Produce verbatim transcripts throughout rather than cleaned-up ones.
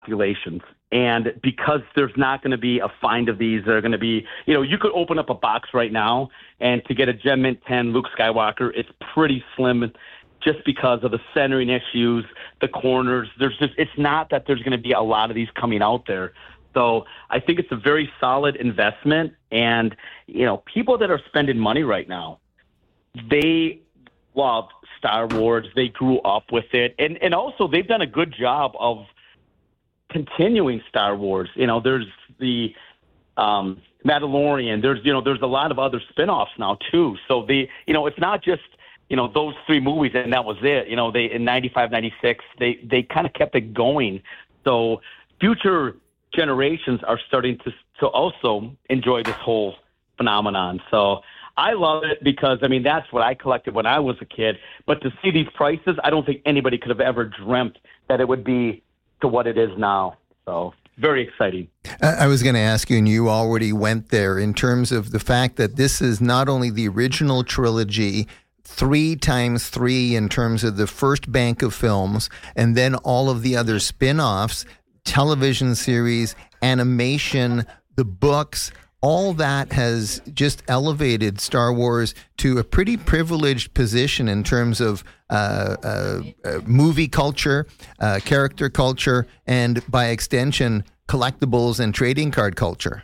populations. And because there's not going to be a find of these, they're going to be, you know, you could open up a box right now, and to get a Gem Mint ten Luke Skywalker, it's pretty slim just because of the centering issues, the corners. There's just, it's not that there's going to be a lot of these coming out there. So I think it's a very solid investment. And, you know, people that are spending money right now, they love Star Wars. They grew up with it. And, and also they've done a good job of continuing Star Wars. You know, there's the um, Mandalorian. There's, you know, there's a lot of other spinoffs now too. So the, you know, it's not just, you know, those three movies and that was it. You know, they in ninety-five, ninety-six, they, they kind of kept it going. So future generations are starting to to also enjoy this whole phenomenon. So I love it because, I mean, that's what I collected when I was a kid. But to see these prices, I don't think anybody could have ever dreamt that it would be to what it is now. So very exciting. I was going to ask you, and you already went there, in terms of the fact that this is not only the original trilogy, three times three in terms of the first bank of films, and then all of the other spin-offs, television series, animation, the books, all that has just elevated Star Wars to a pretty privileged position in terms of uh, uh, uh, movie culture, uh, character culture, and by extension, collectibles and trading card culture.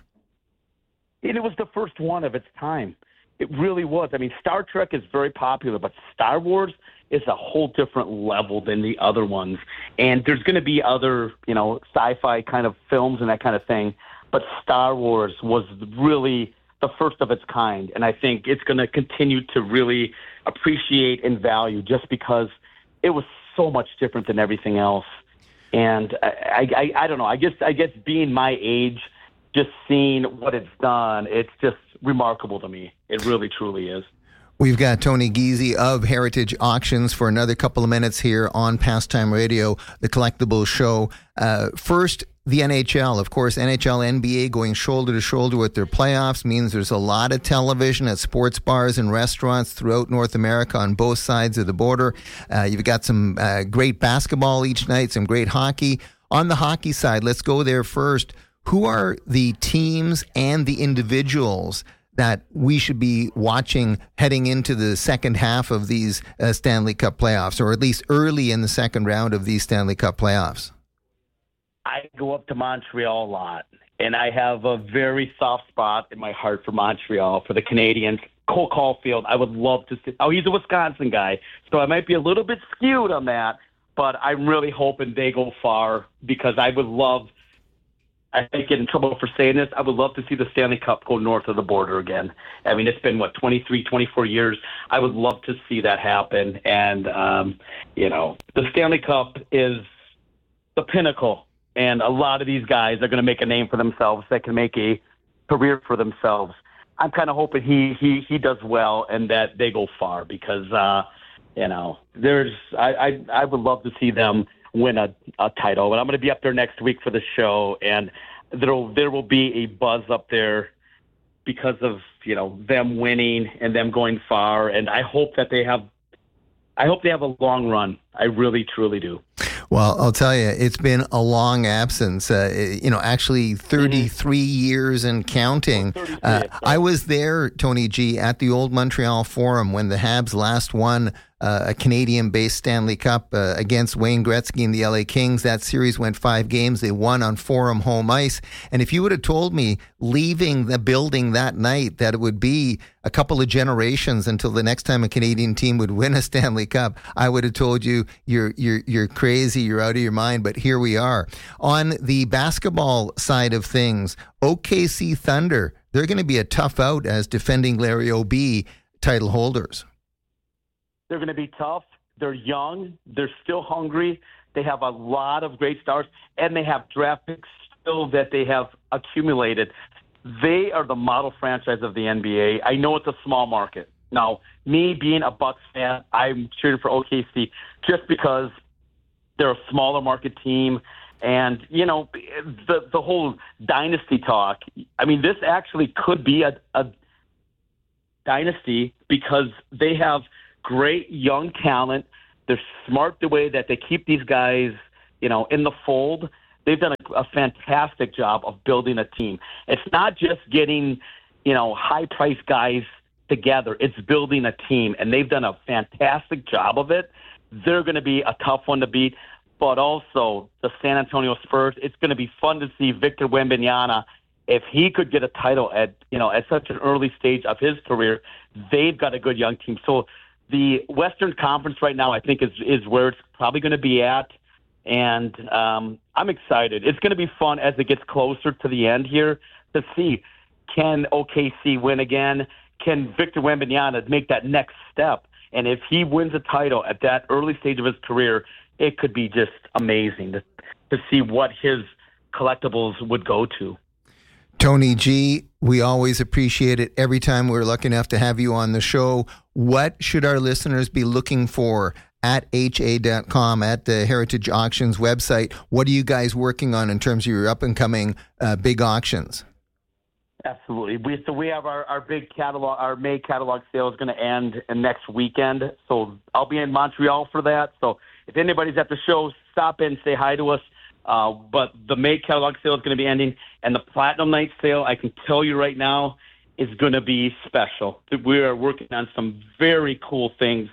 And it was the first one of its time. It really was. I mean, Star Trek is very popular, but Star Wars is a whole different level than the other ones. And there's going to be other, you know, sci-fi kind of films and that kind of thing. But Star Wars was really the first of its kind. And I think it's going to continue to really appreciate and value just because it was so much different than everything else. And I, I, I don't know, I guess, I guess being my age, just seeing what it's done, it's just remarkable to me. It really, truly is. We've got Tony Giese of Heritage Auctions for another couple of minutes here on Pastime Radio, the Collectibles Show. Uh, first, the N H L. Of course, N H L, N B A going shoulder to shoulder with their playoffs means there's a lot of television at sports bars and restaurants throughout North America on both sides of the border. Uh, you've got some uh, great basketball each night, some great hockey. On the hockey side, let's go there first. Who are the teams and the individuals that we should be watching heading into the second half of these uh, Stanley Cup playoffs, or at least early in the second round of these Stanley Cup playoffs? I go up to Montreal a lot, and I have a very soft spot in my heart for Montreal, for the Canadiens. Cole Caulfield, I would love to see. Oh, he's a Wisconsin guy, so I might be a little bit skewed on that, but I'm really hoping they go far because I would love – I get in trouble for saying this. I would love to see the Stanley Cup go north of the border again. I mean, it's been, what, twenty-three, twenty-four years. I would love to see that happen. And, um, you know, the Stanley Cup is the pinnacle. And a lot of these guys are going to make a name for themselves that can make a career for themselves. I'm kind of hoping he, he, he does well and that they go far because, uh, you know, there's I, I, I would love to see them win a, a title. And I'm going to be up there next week for the show, and there there will be a buzz up there because of, you know, them winning and them going far. And I hope that they have, I hope they have a long run. I really, truly do. Well, I'll tell you, it's been a long absence. Uh, you know, actually thirty-three mm-hmm. years and counting. Uh, I was there, Tony G, at the old Montreal Forum when the Habs last won uh, a Canadian-based Stanley Cup uh, against Wayne Gretzky and the L A Kings. That series went five games. They won on Forum home ice. And if you would have told me leaving the building that night that it would be a couple of generations until the next time a Canadian team would win a Stanley Cup, I would have told you you're you're you're crazy, you're out of your mind. But here we are. On the basketball side of things, O K C Thunder, they're going to be a tough out as defending Larry O'B title holders. They're going to be tough. They're young. They're still hungry. They have a lot of great stars, and they have draft picks still that they have accumulated. They are the model franchise of the N B A. I know it's a small market. Now, me being a Bucks fan, I'm cheering for O K C just because they're a smaller market team. And, you know, the the whole dynasty talk, I mean, this actually could be a, a dynasty because they have great young talent. They're smart the way that they keep these guys, you know, in the fold. they've done a, a fantastic job of building a team. It's not just getting, you know, high-priced guys together. It's building a team, and they've done a fantastic job of it. They're going to be a tough one to beat, but also the San Antonio Spurs. It's going to be fun to see Victor Wembanyama. If he could get a title at, you know, at such an early stage of his career, they've got a good young team. So the Western Conference right now, I think, is is where it's probably going to be at. And um, I'm excited. It's going to be fun as it gets closer to the end here to see, can O K C win again? Can Victor Wembanyama make that next step? And if he wins a title at that early stage of his career, it could be just amazing to, to see what his collectibles would go to. Tony G, we always appreciate it every time we're lucky enough to have you on the show. What should our listeners be looking for at H A dot com, at the Heritage Auctions website? What are you guys working on in terms of your up-and-coming uh, big auctions? Absolutely. We, so we have our, our big catalog, our May catalog sale is going to end next weekend. So I'll be in Montreal for that. So if anybody's at the show, stop in, say hi to us. Uh, but the May catalog sale is going to be ending, and the Platinum Night sale, I can tell you right now, is going to be special. We are working on some very cool things,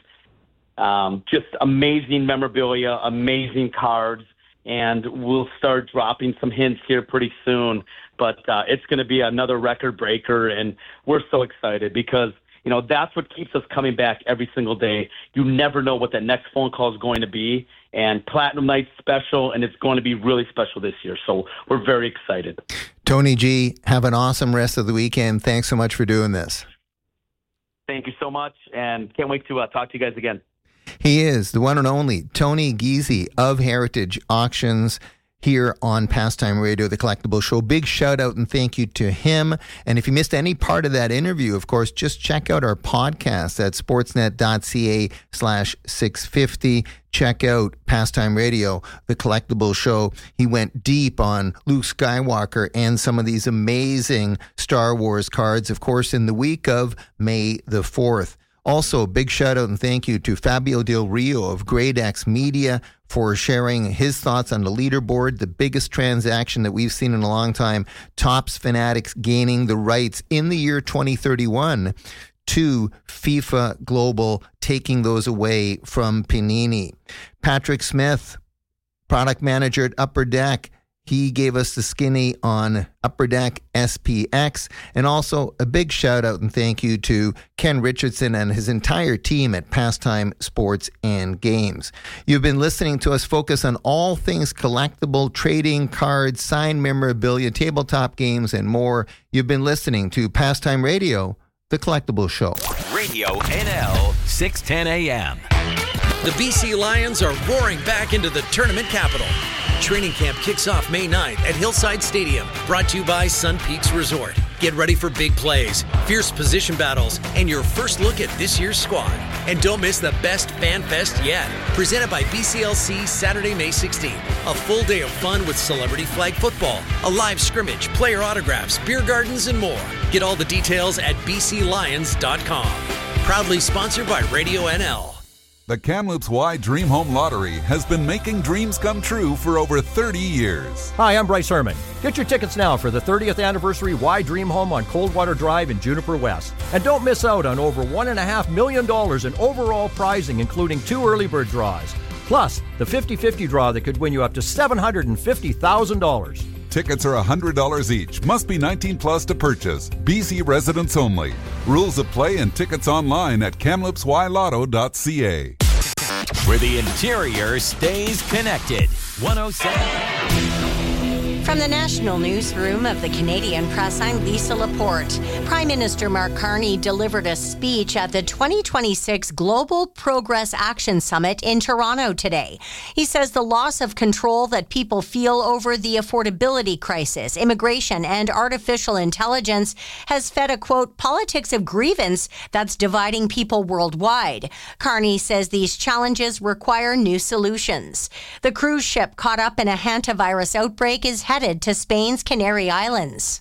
um, just amazing memorabilia, amazing cards, and we'll start dropping some hints here pretty soon. But uh, it's going to be another record breaker, and we're so excited because, you know, that's what keeps us coming back every single day. You never know what that next phone call is going to be. And Platinum Night's special, and it's going to be really special this year. So we're very excited. Tony G, have an awesome rest of the weekend. Thanks so much for doing this. Thank you so much, and can't wait to uh, talk to you guys again. He is the one and only Tony Giese of Heritage Auctions here on Pastime Radio, the Collectible Show. Big shout out and thank you to him. And if you missed any part of that interview, of course, just check out our podcast at sportsnet.ca slash 650. Check out Pastime Radio, the Collectible Show. He went deep on Luke Skywalker and some of these amazing Star Wars cards, of course, in the week of May the fourth. Also, big shout out and thank you to Fabio Del Rio of Grade X Media for sharing his thoughts on the leaderboard, the biggest transaction that we've seen in a long time. Topps Fanatics gaining the rights in the year twenty thirty-one to FIFA Global, taking those away from Panini. Patrick Smith, product manager at Upper Deck, he gave us the skinny on Upper Deck S P X. And also a big shout out and thank you to Ken Richardson and his entire team at Pastime Sports and Games. You've been listening to us focus on all things collectible, trading cards, signed memorabilia, tabletop games, and more. You've been listening to Pastime Radio, the Collectible Show. Radio N L, six ten a.m. The B C Lions are roaring back into the tournament capital. Training camp kicks off May ninth at Hillside Stadium, brought to you by Sun Peaks Resort. Get ready for big plays, fierce position battles, and your first look at this year's squad. And don't miss the best fan fest yet, presented by B C L C Saturday, May sixteenth. A full day of fun with celebrity flag football, a live scrimmage, player autographs, beer gardens, and more. Get all the details at b c lions dot com. Proudly sponsored by Radio N L. The Kamloops Y Dream Home Lottery has been making dreams come true for over thirty years. Hi, I'm Bryce Herman. Get your tickets now for the thirtieth anniversary Y Dream Home on Coldwater Drive in Juniper West. And don't miss out on over one point five million dollars in overall prizing, including two early bird draws. Plus, the fifty-fifty draw that could win you up to seven hundred fifty thousand dollars. Tickets are one hundred dollars each. Must be nineteen plus to purchase. B C residents only. Rules of play and tickets online at kamloops y lotto dot c a. Where the interior stays connected. one oh seven. From the National Newsroom of the Canadian Press, I'm Lisa Laporte. Prime Minister Mark Carney delivered a speech at the twenty twenty-six Global Progress Action Summit in Toronto today. He says the loss of control that people feel over the affordability crisis, immigration, and artificial intelligence has fed a, quote, politics of grievance that's dividing people worldwide. Carney says these challenges require new solutions. The cruise ship caught up in a hantavirus outbreak is headed to Spain's Canary Islands.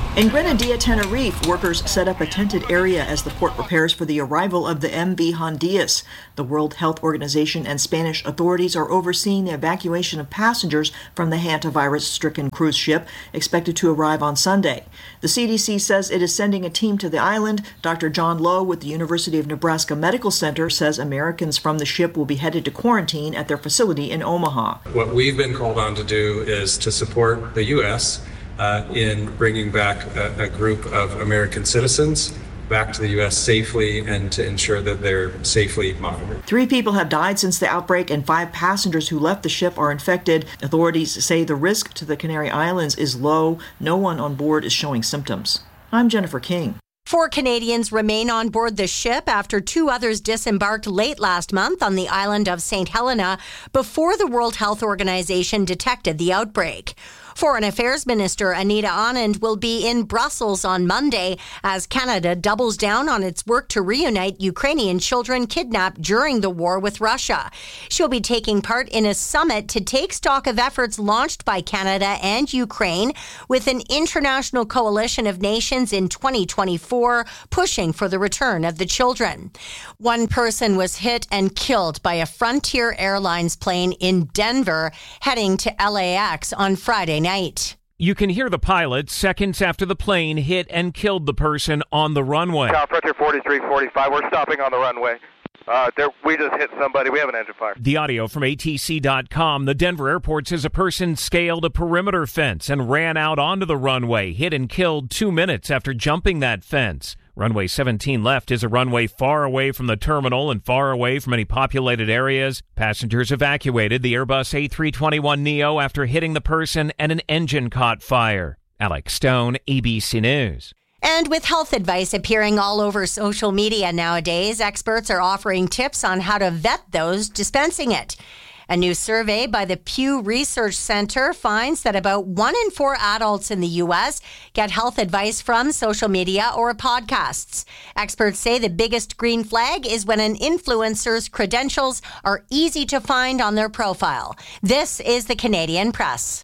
In Grenadilla, Tenerife, workers set up a tented area as the port prepares for the arrival of the M V Hondias. The World Health Organization and Spanish authorities are overseeing the evacuation of passengers from the hantavirus-stricken cruise ship, expected to arrive on Sunday. The C D C says it is sending a team to the island. Doctor John Lowe with the University of Nebraska Medical Center says Americans from the ship will be headed to quarantine at their facility in Omaha. What we've been called on to do is to support the U S Uh, in bringing back a, a group of American citizens back to the U S safely and to ensure that they're safely monitored. Three people have died since the outbreak and five passengers who left the ship are infected. Authorities say the risk to the Canary Islands is low. No one on board is showing symptoms. I'm Jennifer King. Four Canadians remain on board the ship after two others disembarked late last month on the island of Saint Helena before the World Health Organization detected the outbreak. Foreign Affairs Minister Anita Anand will be in Brussels on Monday as Canada doubles down on its work to reunite Ukrainian children kidnapped during the war with Russia. She'll be taking part in a summit to take stock of efforts launched by Canada and Ukraine with an international coalition of nations in twenty twenty-four pushing for the return of the children. One person was hit and killed by a Frontier Airlines plane in Denver heading to L A X on Friday night. You can hear the pilot seconds after the plane hit and killed the person on the runway. Cal Frontier forty-three forty-five, we're stopping on the runway. Uh, there, we just hit somebody. We have an engine fire. The audio from A T C dot com. The Denver airport says a person scaled a perimeter fence and ran out onto the runway, hit and killed two minutes after jumping that fence. Runway seventeen left is a runway far away from the terminal and far away from any populated areas. Passengers evacuated the Airbus A three twenty-one neo after hitting the person and an engine caught fire. Alex Stone, A B C News. And with health advice appearing all over social media nowadays, experts are offering tips on how to vet those dispensing it. A new survey by the Pew Research Center finds that about one in four adults in the U S get health advice from social media or podcasts. Experts say the biggest green flag is when an influencer's credentials are easy to find on their profile. This is the Canadian Press.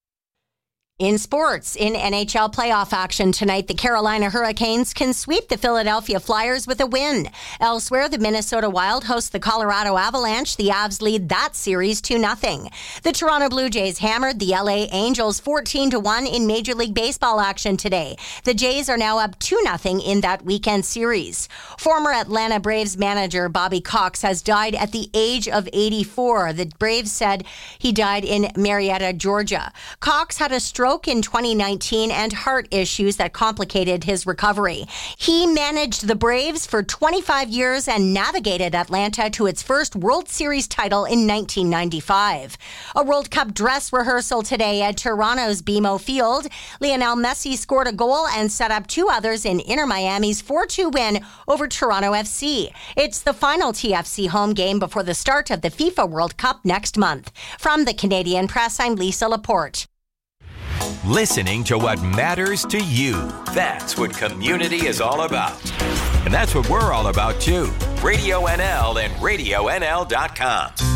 In sports, in N H L playoff action tonight, the Carolina Hurricanes can sweep the Philadelphia Flyers with a win. Elsewhere, the Minnesota Wild host the Colorado Avalanche. The Avs lead that series two nothing. The Toronto Blue Jays hammered the L A Angels fourteen to one in Major League Baseball action today. The Jays are now up two nothing in that weekend series. Former Atlanta Braves manager Bobby Cox has died at the age of eighty-four. The Braves said he died in Marietta, Georgia. Cox had a stroke in twenty nineteen and heart issues that complicated his recovery. He managed the Braves for twenty-five years and navigated Atlanta to its first World Series title in nineteen ninety-five. A World Cup dress rehearsal today at Toronto's B M O Field. Lionel Messi scored a goal and set up two others in Inter Miami's four two win over Toronto F C. It's the final T F C home game before the start of the FIFA World Cup next month. From the Canadian Press, I'm Lisa Laporte. Listening to what matters to you. That's what community is all about. And that's what we're all about, too. Radio N L and radio N L dot com.